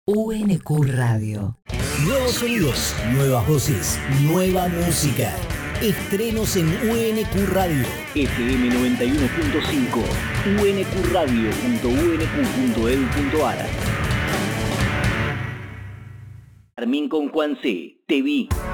UNQ Radio. Nuevos sonidos, nuevas voces, nueva música. Estrenos en UNQ Radio. FM 91.5, unqradio.unq.edu.ar. Carmín con Juan C. Te vi.